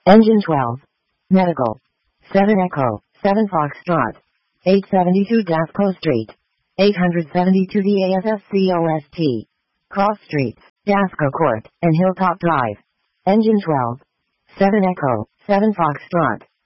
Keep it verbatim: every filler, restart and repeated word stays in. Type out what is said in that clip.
Engine twelve. Medical. seven Echo, seven Foxtrot. eight seventy-two Dasco Street. eight seventy-two D A S S C O S T. Cross Streets, Dasco Court, and Hilltop Drive. Engine twelve. seven Echo, seven Foxtrot.